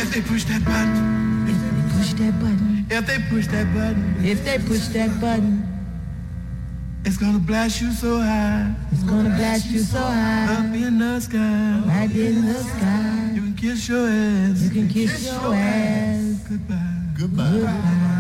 If they push that button, if they push that button, if they push that button, if they push that button, it's gonna blast you so high. It's gonna blast you so high. Up in the sky. Right in the sky. You can kiss your ass. You can kiss your ass. Goodbye. Goodbye. Goodbye.